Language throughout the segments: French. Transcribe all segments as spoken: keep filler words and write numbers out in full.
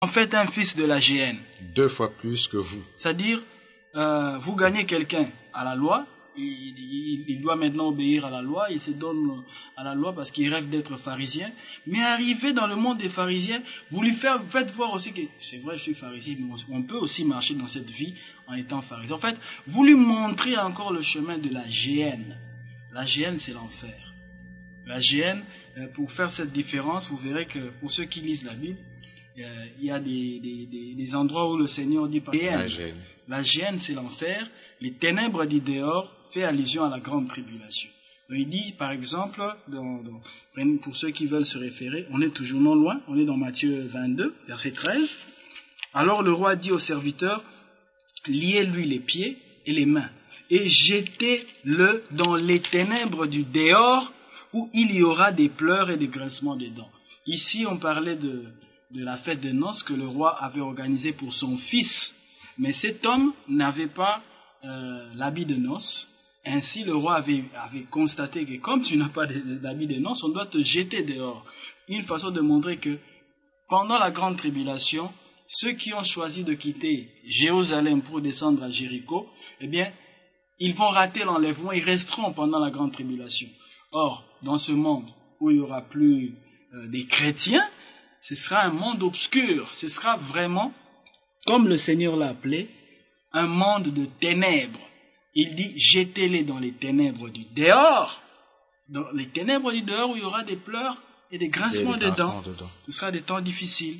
en fait un fils de la G N. Deux fois plus que vous. C'est-à-dire, euh, vous gagnez quelqu'un à la loi, il, il, il doit maintenant obéir à la loi, il se donne à la loi parce qu'il rêve d'être pharisien. Mais arrivé dans le monde des pharisiens, vous lui faites voir aussi que c'est vrai, je suis pharisien, mais on peut aussi marcher dans cette vie en étant pharisien. En fait, vous lui montrez encore le chemin de la G N. La G N, c'est l'enfer. La G N, pour faire cette différence, vous verrez que pour ceux qui lisent la Bible, euh, il y a des, des, des, des endroits où le Seigneur dit pas la G N. La G N, c'est l'enfer. Les ténèbres dit dehors fait allusion à la grande tribulation. Donc, il dit, par exemple, dans, dans, pour ceux qui veulent se référer, on est toujours non loin, on est dans Matthieu vingt-deux, verset treize. Alors le roi dit au serviteur, liez-lui les pieds et les mains et jetez-le dans les ténèbres du dehors où il y aura des pleurs et des grincements des dents. Ici, on parlait de, de la fête de noces que le roi avait organisée pour son fils. Mais cet homme n'avait pas euh, l'habit de noces. Ainsi, le roi avait, avait constaté que comme tu n'as pas d'habit de noces, on doit te jeter dehors. Une façon de montrer que pendant la grande tribulation, ceux qui ont choisi de quitter Jérusalem pour descendre à Jéricho, eh bien, ils vont rater l'enlèvement, ils resteront pendant la grande tribulation. Or, dans ce monde où il n'y aura plus euh, des chrétiens, ce sera un monde obscur. Ce sera vraiment, comme le Seigneur l'a appelé, un monde de ténèbres. Il dit, jetez-les dans les ténèbres du dehors. Dans les ténèbres du dehors où il y aura des pleurs et des grincements de dents. Ce sera des temps difficiles.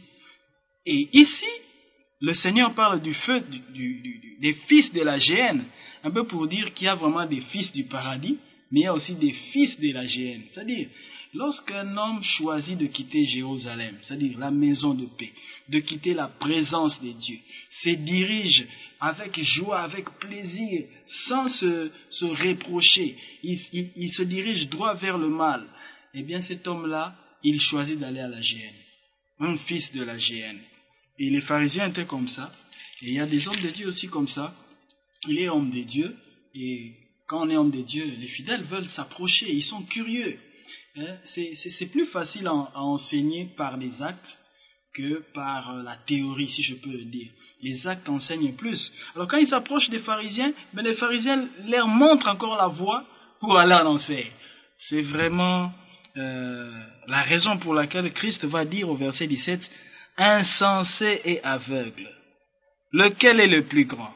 Et ici, le Seigneur parle du feu du, du, du, des fils de la G N, un peu pour dire qu'il y a vraiment des fils du paradis, mais il y a aussi des fils de la G N. C'est-à-dire, lorsqu'un homme choisit de quitter Jérusalem, c'est-à-dire la maison de paix, de quitter la présence de Dieu, se dirige avec joie, avec plaisir, sans se, se reprocher, il, il, il se dirige droit vers le mal, eh bien cet homme-là, il choisit d'aller à la G N, un fils de la G N. Et les pharisiens étaient comme ça, et il y a des hommes de Dieu aussi comme ça. Il est homme de Dieu, et quand on est homme de Dieu, les fidèles veulent s'approcher, ils sont curieux. Hein? C'est, c'est, c'est plus facile à, à enseigner par les actes que par la théorie, si je peux le dire. Les actes enseignent plus. Alors quand ils s'approchent des pharisiens, ben les pharisiens leur montrent encore la voie pour aller en enfer. C'est vraiment euh, la raison pour laquelle Christ va dire au verset dix-sept, « Insensé et aveugle, lequel est le plus grand?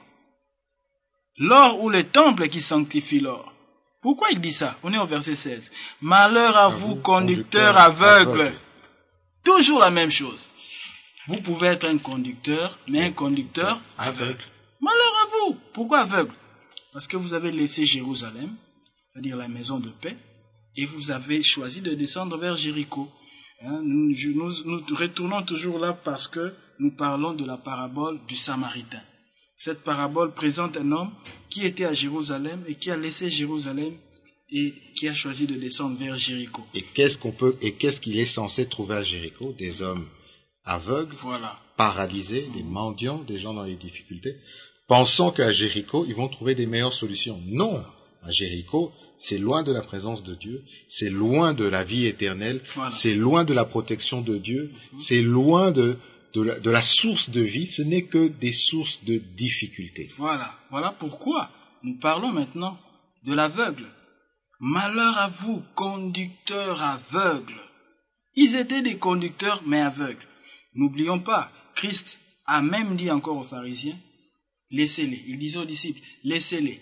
L'or ou le temple qui sanctifie l'or ?» Pourquoi il dit ça? On est au verset seize. « Malheur à, à vous, conducteurs aveugles. Aveugle. » Toujours la même chose. Vous pouvez être un conducteur, mais un conducteur aveugle. Malheur à vous. Pourquoi aveugle? Parce que vous avez laissé Jérusalem, c'est-à-dire la maison de paix, et vous avez choisi de descendre vers Jéricho. Hein, nous, nous, nous retournons toujours là parce que nous parlons de la parabole du Samaritain. Cette parabole présente un homme qui était à Jérusalem et qui a laissé Jérusalem et qui a choisi de descendre vers Jéricho. Et qu'est-ce qu'on peut, et qu'est-ce qu'il est censé trouver à Jéricho? Des hommes aveugles, voilà. paralysés, des mendiants, des gens dans les difficultés, pensant qu'à Jéricho, ils vont trouver des meilleures solutions. Non, à Jéricho, c'est loin de la présence de Dieu, c'est loin de la vie éternelle, voilà. C'est loin de la protection de Dieu, mm-hmm. C'est loin de, de, la, de la source de vie, ce n'est que des sources de difficultés. Voilà, voilà pourquoi nous parlons maintenant de l'aveugle. Malheur à vous, conducteurs aveugles. Ils étaient des conducteurs, mais aveugles. N'oublions pas, Christ a même dit encore aux pharisiens, laissez-les. Il disait aux disciples, laissez-les.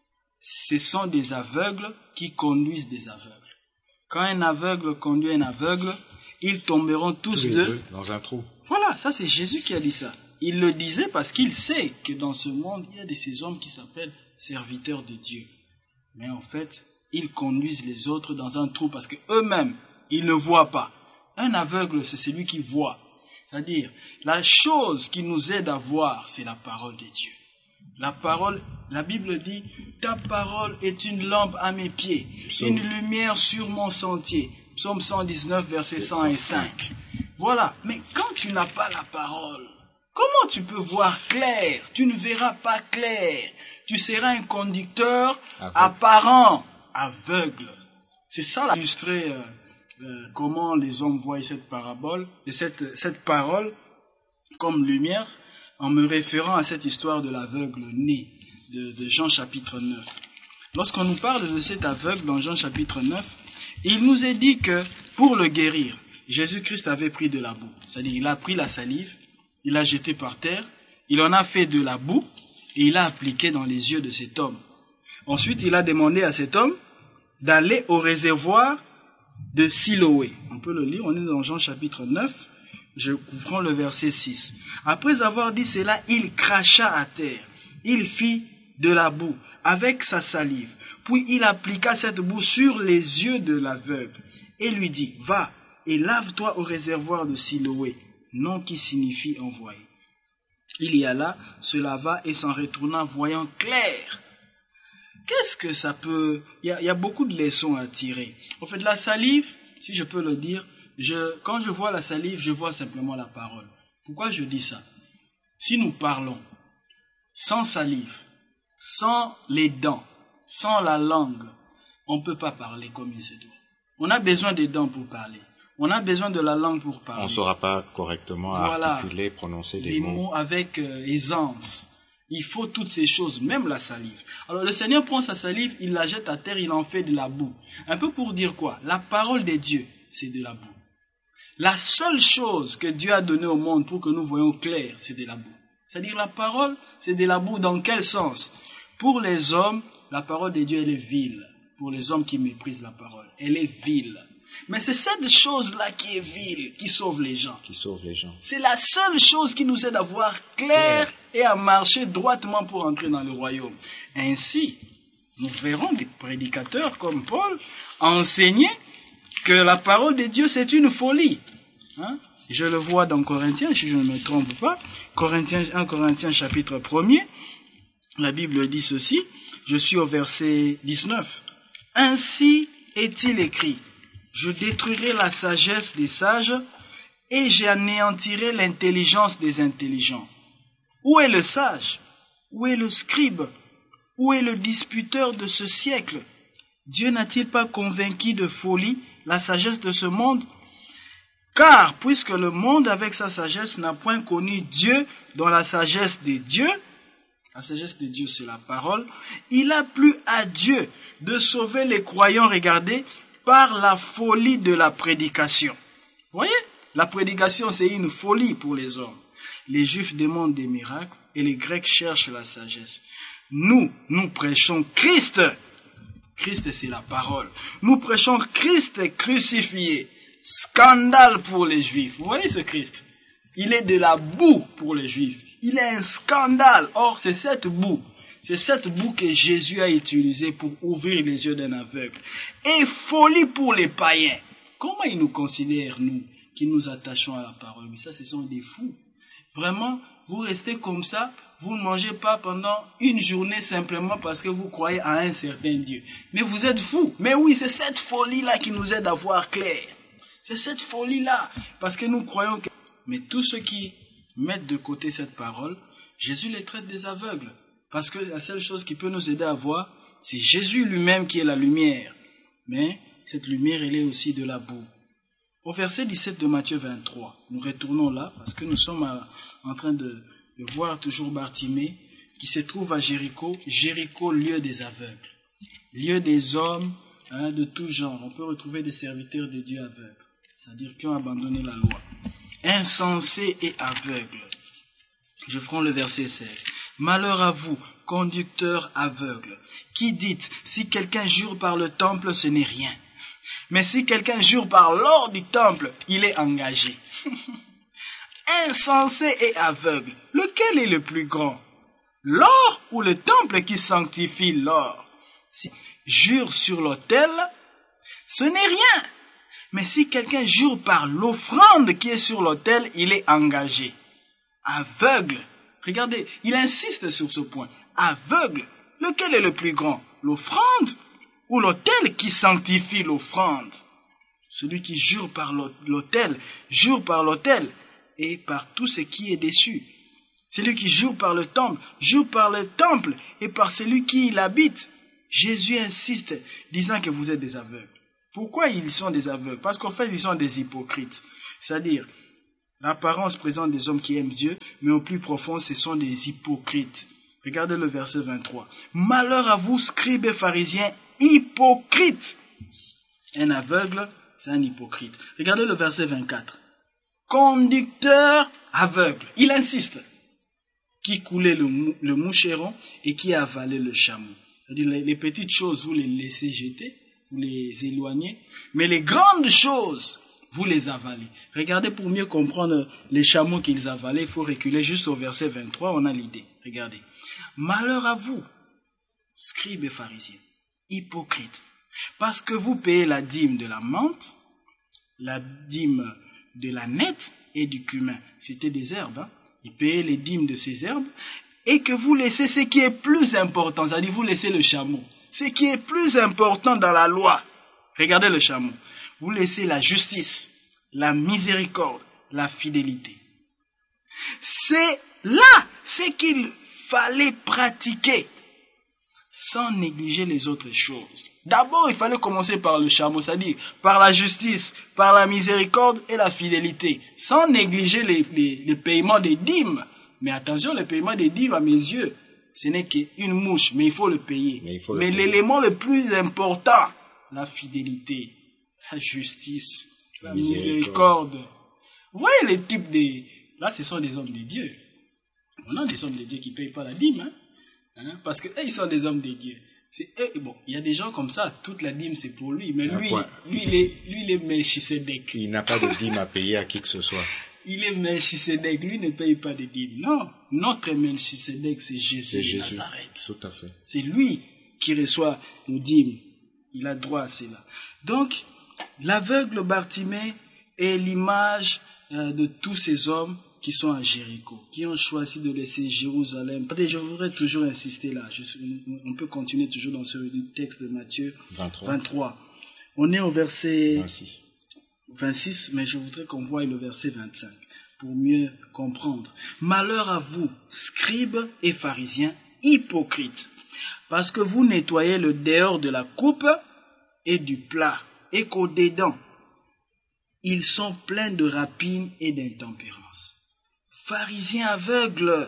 Ce sont des aveugles qui conduisent des aveugles. Quand un aveugle conduit un aveugle, ils tomberont tous, tous deux, deux dans un trou. Voilà, ça c'est Jésus qui a dit ça. Il le disait parce qu'il sait que dans ce monde, il y a de ces hommes qui s'appellent serviteurs de Dieu. Mais en fait, ils conduisent les autres dans un trou parce qu'eux-mêmes, ils ne voient pas. Un aveugle, c'est celui qui voit. C'est-à-dire, la chose qui nous aide à voir, c'est la parole de Dieu. La parole, la Bible dit, ta parole est une lampe à mes pieds, Psaume. Une lumière sur mon sentier. Psaume cent dix-neuf, verset cent cinq. Voilà. Mais quand tu n'as pas la parole, comment tu peux voir clair? Tu ne verras pas clair. Tu seras un conducteur aveugle. apparent, aveugle. C'est ça là, illustrer euh, euh, comment les hommes voient cette parabole, et cette, cette parole. comme lumière en me référant à cette histoire de l'aveugle né de, de Jean chapitre neuf. Lorsqu'on nous parle de cet aveugle dans Jean chapitre neuf, il nous est dit que pour le guérir, Jésus-Christ avait pris de la boue. C'est-à-dire il a pris la salive, il l'a jetée par terre, il en a fait de la boue et il l'a appliqué dans les yeux de cet homme. Ensuite, il a demandé à cet homme d'aller au réservoir de Siloé. On peut le lire, on est dans Jean chapitre neuf, je prends le verset six. Après avoir dit cela, il cracha à terre, il fit de la boue avec sa salive, puis il appliqua cette boue sur les yeux de l'aveugle et lui dit, va et lave-toi au réservoir de Siloé, nom qui signifie envoyé. Il y alla, se lava et s'en retourna voyant clair. Qu'est-ce que ça peut... Il y a, il y a beaucoup de leçons à tirer. En fait, la salive, si je peux le dire, je, quand je vois la salive, je vois simplement la parole. Pourquoi je dis ça? Si nous parlons sans salive, sans les dents, sans la langue, on ne peut pas parler comme il se doit. On a besoin des dents pour parler. On a besoin de la langue pour parler. On ne saura pas correctement voilà, articuler, prononcer des, des mots. mots avec euh, aisance. Il faut toutes ces choses, même la salive. Alors le Seigneur prend sa salive, il la jette à terre, il en fait de la boue. Un peu pour dire quoi? La parole de Dieu, c'est de la boue. La seule chose que Dieu a donnée au monde pour que nous voyons clair, c'est de la boue. C'est-à-dire la parole, c'est de la boue. Dans quel sens? Pour les hommes, la parole de Dieu, elle est vile. Pour les hommes qui méprisent la parole, elle est vile. Mais c'est cette chose-là qui est vile, qui sauve les gens. Qui sauve les gens. C'est la seule chose qui nous aide à voir clair yeah. et à marcher droitement pour entrer dans le royaume. Ainsi, nous verrons des prédicateurs comme Paul enseigner que la parole de Dieu, c'est une folie. Hein? Je le vois dans Corinthiens, si je ne me trompe pas. Corinthiens, un Corinthiens chapitre premier, la Bible dit ceci, je suis au verset dix-neuf. Ainsi est-il écrit, je détruirai la sagesse des sages et j'anéantirai l'intelligence des intelligents. Où est le sage? Où est le scribe? Où est le disputeur de ce siècle? Dieu n'a-t-il pas convaincu de folie la sagesse de ce monde? Car, puisque le monde avec sa sagesse n'a point connu Dieu dans la sagesse des dieux, la sagesse de Dieu c'est la parole, il a plu à Dieu de sauver les croyants, regardez, par la folie de la prédication. Vous voyez? La prédication c'est une folie pour les hommes. Les Juifs demandent des miracles et les Grecs cherchent la sagesse. Nous, nous prêchons Christ. Christ c'est la parole. Nous prêchons Christ crucifié. Scandale pour les Juifs. Vous voyez ce Christ? Il est de la boue pour les Juifs. Il est un scandale. Or, c'est cette boue. C'est cette boue que Jésus a utilisée pour ouvrir les yeux d'un aveugle. Et folie pour les païens. Comment ils nous considèrent, nous, qui nous attachons à la parole? Mais ça, ce sont des fous. Vraiment, vous restez comme ça, vous ne mangez pas pendant une journée simplement parce que vous croyez à un certain Dieu. Mais vous êtes fous. Mais oui, c'est cette folie-là qui nous aide à voir clair. C'est cette folie-là. Parce que nous croyons que... Mais tous ceux qui mettent de côté cette parole, Jésus les traite des aveugles. Parce que la seule chose qui peut nous aider à voir, c'est Jésus lui-même qui est la lumière. Mais cette lumière, elle est aussi de la boue. Au verset dix-sept de Matthieu vingt-trois, nous retournons là, parce que nous sommes à, en train de, de voir toujours Bartimée, qui se trouve à Jéricho. Jéricho, lieu des aveugles. Lieu des hommes hein, de tout genre. On peut retrouver des serviteurs de Dieu aveugles. C'est-à-dire qui ont abandonné la loi. Insensés et aveugles. Je prends le verset seize. Malheur à vous, conducteurs aveugles, qui dites, si quelqu'un jure par le temple, ce n'est rien. Mais si quelqu'un jure par l'or du temple, il est engagé. Insensés et aveugles, lequel est le plus grand? L'or ou le temple qui sanctifie l'or? Si jure sur l'autel, ce n'est rien. Mais si quelqu'un jure par l'offrande qui est sur l'autel, il est engagé. Aveugle. Regardez, il insiste sur ce point. Aveugle. Lequel est le plus grand? L'offrande ou l'autel qui sanctifie l'offrande? Celui qui jure par l'autel, jure par l'autel et par tout ce qui est dessus. Celui qui jure par le temple, jure par le temple et par celui qui y habite. Jésus insiste, disant que vous êtes des aveugles. Pourquoi ils sont des aveugles? Parce qu'en fait, ils sont des hypocrites. C'est-à-dire, L'apparence présente des hommes qui aiment Dieu, mais au plus profond, ce sont des hypocrites. Regardez le verset vingt-trois. Malheur à vous, scribes et pharisiens, hypocrites. Un aveugle, c'est un hypocrite. Regardez le verset vingt-quatre. Conducteur aveugle. Il insiste. Qui coulait le, mou, le moucheron et qui avalait le chameau. C'est-à-dire les, les petites choses, vous les laissez jeter, vous les éloignez, mais les grandes choses, vous les avalez. Regardez, pour mieux comprendre les chameaux qu'ils avalaient, il faut reculer juste au verset vingt-trois, on a l'idée. Regardez. Malheur à vous, scribes et pharisiens, hypocrites, parce que vous payez la dîme de la menthe, la dîme de la nette et du cumin. C'était des herbes, hein. Ils payaient les dîmes de ces herbes, et que vous laissez ce qui est plus important, c'est-à-dire vous laissez le chameau. Ce qui est plus important dans la loi, regardez le chameau, vous laissez la justice, la miséricorde, la fidélité. C'est là ce qu'il fallait pratiquer, sans négliger les autres choses. D'abord, il fallait commencer par le chameau, c'est-à-dire par la justice, par la miséricorde et la fidélité, sans négliger les, les, les paiements des dîmes. Mais attention, le paiement des dîmes, à mes yeux, ce n'est qu'une mouche, mais il faut le payer. Mais, mais le l'élément le plus important, la fidélité, la justice, la miséricorde. Vous voyez les types de... Là, ce sont des hommes de Dieu. On a des hommes de Dieu qui ne payent pas la dîme, hein? Hein? Parce que eux, ils sont des hommes de Dieu. C'est eux, bon, il y a des gens comme ça, toute la dîme c'est pour lui, mais lui, lui, il est, lui, il est Melchisedec. Il n'a pas de dîme à payer à qui que ce soit. Il est Melchisedec, lui ne paye pas de dîme. Non, notre Melchisedec, c'est Jésus, c'est Jésus de Nazareth. Tout à fait. C'est lui qui reçoit nos dîmes. Il a droit à cela. Donc, l'aveugle Bartimée est l'image euh, de tous ces hommes qui sont à Jéricho, qui ont choisi de laisser Jérusalem. Je voudrais toujours insister là. Je, on peut continuer toujours dans ce texte de Matthieu vingt-trois. vingt-trois. On est au verset vingt-six. vingt-six, mais je voudrais qu'on voie le verset vingt-cinq pour mieux comprendre. Malheur à vous, scribes et pharisiens, hypocrites, parce que vous nettoyez le dehors de la coupe et du plat, et qu'au dedans, ils sont pleins de rapines et d'intempérance. Pharisiens aveugles,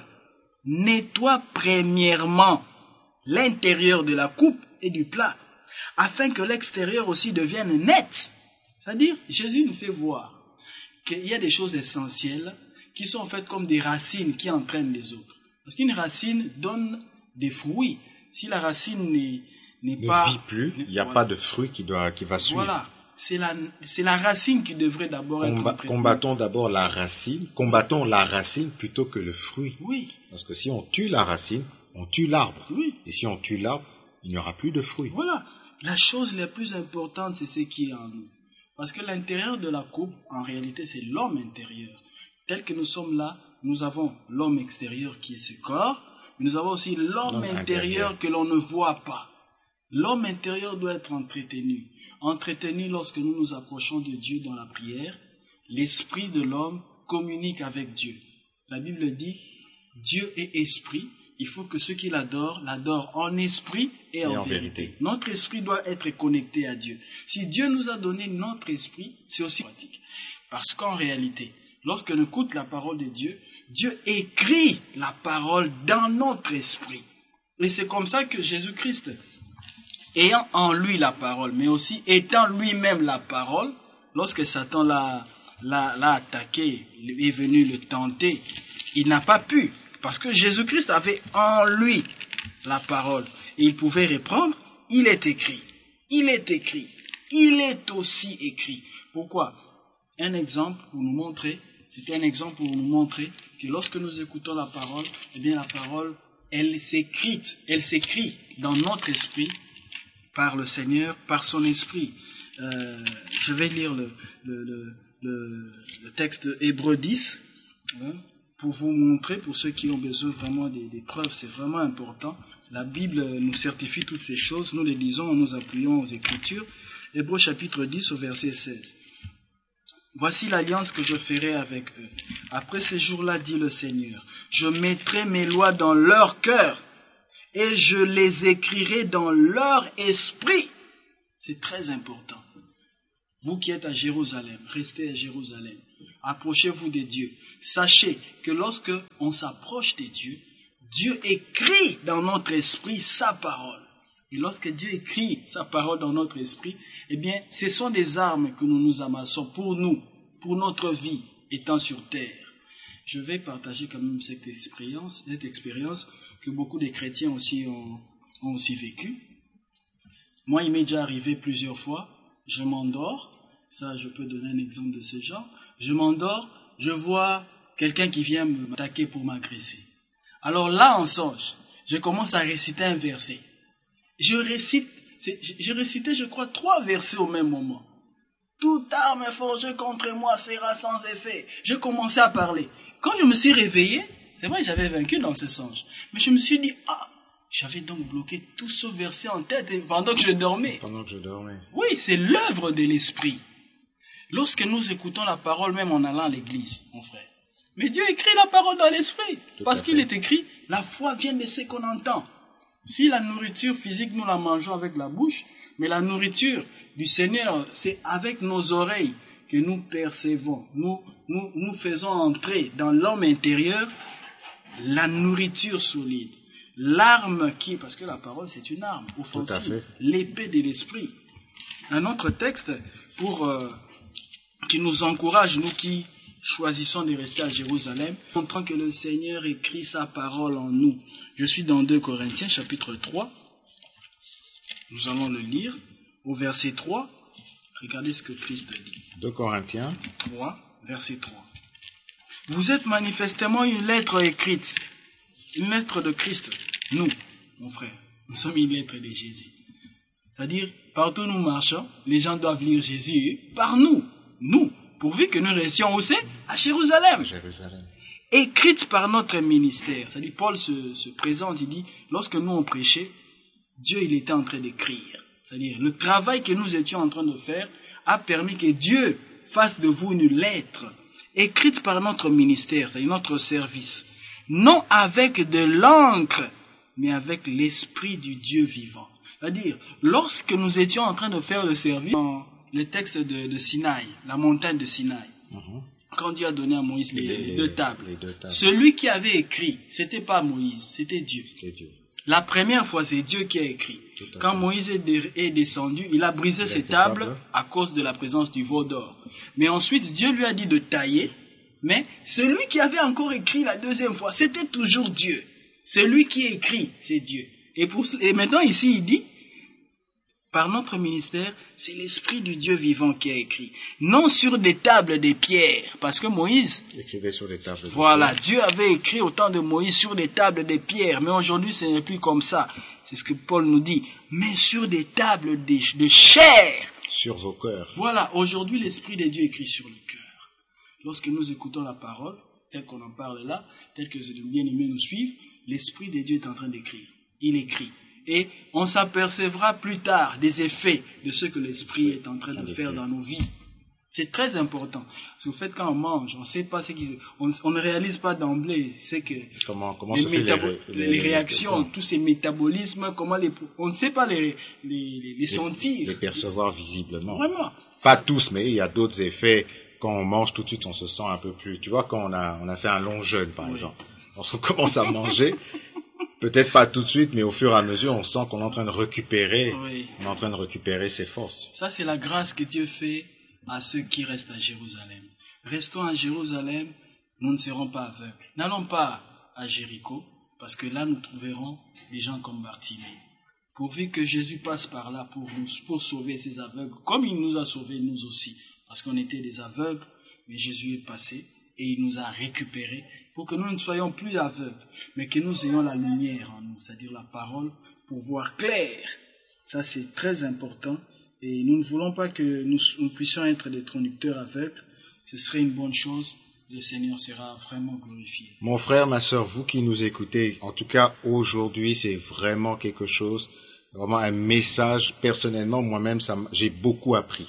nettoie premièrement l'intérieur de la coupe et du plat, afin que l'extérieur aussi devienne net. C'est-à-dire, Jésus nous fait voir qu'il y a des choses essentielles qui sont en fait comme des racines qui entraînent les autres. Parce qu'une racine donne des fruits. Si la racine n'est, n'est ne pas... Ne vit plus, il n'y a voilà. pas de fruit qui, doit, qui va suivre. Voilà. C'est la, c'est la racine qui devrait d'abord Comba, être entraînée. Combattons d'abord la racine, combattons la racine plutôt que le fruit. Oui. Parce que si on tue la racine, on tue l'arbre. Oui. Et si on tue l'arbre, il n'y aura plus de fruits. Voilà. La chose la plus importante, c'est ce qui est en nous. Parce que l'intérieur de la coupe, en réalité, c'est l'homme intérieur. Tel que nous sommes là, nous avons l'homme extérieur qui est ce corps, mais nous avons aussi l'homme, l'homme intérieur, intérieur que l'on ne voit pas. L'homme intérieur doit être entretenu. Entretenu lorsque nous nous approchons de Dieu dans la prière. L'esprit de l'homme communique avec Dieu. La Bible dit, Dieu est esprit. Il faut que ceux qui l'adorent, l'adorent en esprit et, et en, en vérité. vérité. Notre esprit doit être connecté à Dieu. Si Dieu nous a donné notre esprit, c'est aussi pratique. Parce qu'en réalité, lorsque nous écoutons la parole de Dieu, Dieu écrit la parole dans notre esprit. Et c'est comme ça que Jésus-Christ, ayant en lui la parole, mais aussi étant lui-même la parole, lorsque Satan l'a, l'a, l'a attaqué, est venu le tenter, il n'a pas pu. Parce que Jésus-Christ avait en lui la parole. Et il pouvait répondre, il est écrit, il est écrit, il est aussi écrit. Pourquoi? Un exemple pour nous montrer, c'était un exemple pour nous montrer que lorsque nous écoutons la parole, eh bien la parole, elle s'écrit, elle s'écrit dans notre esprit par le Seigneur, par son esprit. Euh, je vais lire le, le, le, le, le texte de Hébreux dix, hein, pour vous montrer, pour ceux qui ont besoin vraiment des, des preuves, c'est vraiment important. La Bible nous certifie toutes ces choses, nous les lisons en nous appuyant aux Écritures. Hébreux chapitre dix au verset seize. Voici l'alliance que je ferai avec eux. Après ces jours-là, dit le Seigneur, je mettrai mes lois dans leur cœur et je les écrirai dans leur esprit. C'est très important. vous qui êtes à Jérusalem, restez à Jérusalem, approchez-vous des dieux. Sachez que lorsque on s'approche des dieux, Dieu écrit dans notre esprit sa parole. Et lorsque Dieu écrit sa parole dans notre esprit, eh bien, ce sont des armes que nous nous amassons pour nous, pour notre vie étant sur terre. Je vais partager quand même cette expérience, cette expérience que beaucoup de chrétiens aussi ont, ont aussi vécu. Moi, il m'est déjà arrivé plusieurs fois, je m'endors, ça je peux donner un exemple de ce genre, je m'endors, je vois quelqu'un qui vient m'attaquer pour m'agresser. Alors là, en songe, je commence à réciter un verset. Je récite, je récitais, je crois, trois versets au même moment. Toute arme forgée contre moi sera sans effet. Je commençais à parler. Quand je me suis réveillé, c'est vrai, j'avais vaincu dans ce songe. Mais je me suis dit, ah, j'avais donc bloqué tout ce verset en tête pendant que je dormais. Pendant que je dormais. Oui, c'est l'œuvre de l'esprit. Lorsque nous écoutons la parole, même en allant à l'église, mon frère. Mais Dieu écrit la parole dans l'esprit. Tout parce qu'il fait. est écrit, la foi vient de ce qu'on entend. Si la nourriture physique, nous la mangeons avec la bouche, mais la nourriture du Seigneur, c'est avec nos oreilles que nous percevons. Nous, nous, nous faisons entrer dans l'homme intérieur la nourriture solide. L'arme qui, parce que la parole c'est une arme offensive, l'épée de l'esprit. Un autre texte pour, euh, qui nous encourage, nous qui choisissons de rester à Jérusalem, montrant que le Seigneur écrit sa parole en nous. Je suis dans deux Corinthiens, chapitre trois. Nous allons le lire au verset trois. Regardez ce que Christ dit. deux Corinthiens trois, verset trois. Vous êtes manifestement une lettre écrite, une lettre de Christ. Nous, mon frère, nous sommes une lettre de Jésus. C'est-à-dire, partout où nous marchons, les gens doivent lire Jésus par nous, nous. Pourvu que nous restions aussi à Jérusalem. Jérusalem. Écrite par notre ministère. C'est-à-dire, Paul se, se présente, il dit, lorsque nous on prêchait, Dieu il était en train d'écrire. C'est-à-dire, le travail que nous étions en train de faire a permis que Dieu fasse de vous une lettre, écrite par notre ministère, c'est-à-dire notre service. Non avec de l'encre, mais avec l'esprit du Dieu vivant. C'est-à-dire, lorsque nous étions en train de faire le service, le texte de, de Sinaï, la montagne de Sinaï, mm-hmm. quand Dieu a donné à Moïse les, les, les, deux tables, les deux tables, celui qui avait écrit, c'était pas Moïse, c'était Dieu. C'était Dieu. La première fois, c'est Dieu qui a écrit. Quand Moïse est, de, est descendu, il a brisé ses tables, tables à cause de la présence du veau d'or. Mais ensuite, Dieu lui a dit de tailler, mais celui qui avait encore écrit la deuxième fois, c'était toujours Dieu. Celui qui écrit, c'est Dieu. Et, pour, et maintenant, ici, il dit, par notre ministère, c'est l'Esprit du Dieu vivant qui a écrit. Non sur des tables de pierre, parce que Moïse écrivait sur des tables de voilà, pierre. Dieu avait écrit au temps de Moïse sur des tables de pierre, mais aujourd'hui ce n'est plus comme ça. C'est ce que Paul nous dit. Mais sur des tables de, de chair. Sur vos cœurs. Voilà, aujourd'hui l'Esprit de Dieu écrit sur le cœur. Lorsque nous écoutons la parole, tel qu'on en parle là, tel que les bien-aimés nous suivent, l'Esprit de Dieu est en train d'écrire. Il écrit. Et on s'apercevra plus tard des effets de ce que l'Esprit est en train de faire dans nos vies. C'est très important. Parce qu'au fait, quand on mange, on ne sait pas ce qui, on, on ne réalise pas d'emblée, c'est que comment, comment les, se métabo- fait les, les, les réactions, les tous ces métabolismes, comment les, on ne sait pas les, les, les, les sentir. Les percevoir visiblement. Vraiment. Pas tous, mais il y a d'autres effets. Quand on mange, tout de suite, on se sent un peu plus. Tu vois, quand on a, on a fait un long jeûne, par oui. exemple, on se commence à manger. Peut-être pas tout de suite, mais au fur et à mesure, on sent qu'on est en train de récupérer, oui. on est en train de récupérer ses forces. Ça, c'est la grâce que Dieu fait à ceux qui restent à Jérusalem. Restons à Jérusalem, nous ne serons pas aveugles. N'allons pas à Jéricho, parce que là, nous trouverons des gens comme Bartimée. Pourvu que Jésus passe par là pour nous, pour sauver ces aveugles, comme il nous a sauvés nous aussi, parce qu'on était des aveugles, mais Jésus est passé et il nous a récupérés pour que nous ne soyons plus aveugles, mais que nous ayons la lumière en nous, c'est-à-dire la parole, pour voir clair. Ça, c'est très important. Et nous ne voulons pas que nous, nous puissions être des conducteurs aveugles. Ce serait une bonne chose. Le Seigneur sera vraiment glorifié. Mon frère, ma sœur, vous qui nous écoutez, en tout cas, aujourd'hui, c'est vraiment quelque chose, vraiment un message. Personnellement, moi-même, ça, j'ai beaucoup appris.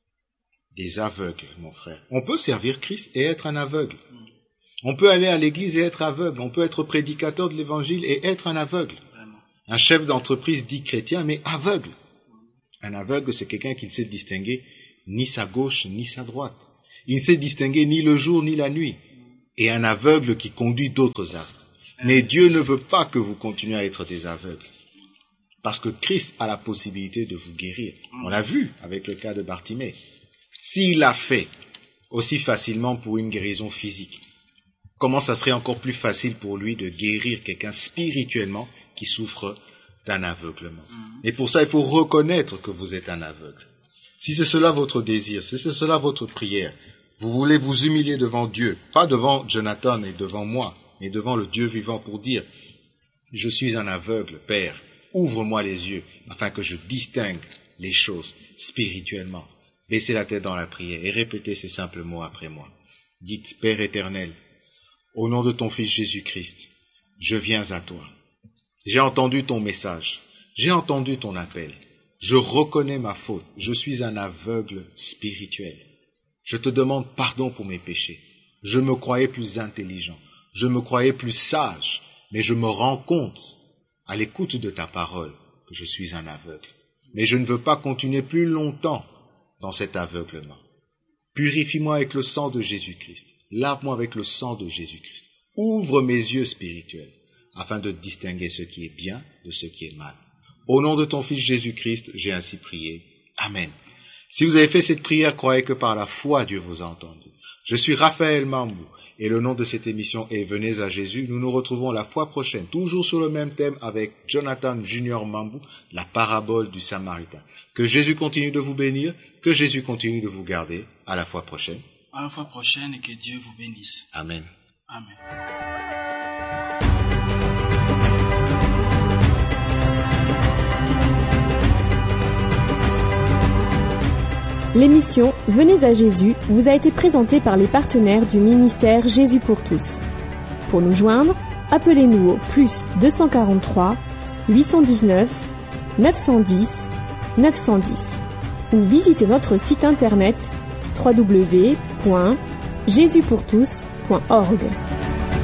Des aveugles, mon frère. On peut servir Christ et être un aveugle. Mm. On peut aller à l'église et être aveugle. On peut être prédicateur de l'évangile et être un aveugle. Vraiment. Un chef d'entreprise dit chrétien, mais aveugle. Un aveugle, c'est quelqu'un qui ne sait distinguer ni sa gauche, ni sa droite. Il ne sait distinguer ni le jour, ni la nuit. Et un aveugle qui conduit d'autres astres. Mais Dieu ne veut pas que vous continuiez à être des aveugles. Parce que Christ a la possibilité de vous guérir. On l'a vu avec le cas de Bartimée. S'il l'a fait aussi facilement pour une guérison physique, comment ça serait encore plus facile pour lui de guérir quelqu'un spirituellement qui souffre d'un aveuglement. Et pour ça, il faut reconnaître que vous êtes un aveugle. Si c'est cela votre désir, si c'est cela votre prière, vous voulez vous humilier devant Dieu, pas devant Jonathan et devant moi, mais devant le Dieu vivant pour dire « Je suis un aveugle, Père, ouvre-moi les yeux afin que je distingue les choses spirituellement. » Baissez la tête dans la prière et répétez ces simples mots après moi. Dites « Père éternel, au nom de ton Fils Jésus-Christ, je viens à toi. J'ai entendu ton message, j'ai entendu ton appel. Je reconnais ma faute, je suis un aveugle spirituel. Je te demande pardon pour mes péchés. Je me croyais plus intelligent, je me croyais plus sage, mais je me rends compte, à l'écoute de ta parole, que je suis un aveugle. Mais je ne veux pas continuer plus longtemps dans cet aveuglement. Purifie-moi avec le sang de Jésus-Christ. Lave-moi avec le sang de Jésus-Christ. Ouvre mes yeux spirituels, afin de distinguer ce qui est bien de ce qui est mal. Au nom de ton Fils Jésus-Christ, j'ai ainsi prié. Amen. Si vous avez fait cette prière, croyez que par la foi, Dieu vous a entendu. Je suis Raphaël Mambou, et le nom de cette émission est Venez à Jésus. Nous nous retrouvons la fois prochaine, toujours sur le même thème avec Jonathan Junior Mambou, la parabole du Samaritain. Que Jésus continue de vous bénir, que Jésus continue de vous garder. À la fois prochaine. À la fois prochaine et que Dieu vous bénisse. Amen. Amen. L'émission Venez à Jésus vous a été présentée par les partenaires du ministère Jésus pour tous. Pour nous joindre, appelez-nous au plus deux cent quarante-trois, huit cent dix-neuf, neuf cent dix, neuf cent dix ou visitez notre site internet w w w point jésus pour tous point org.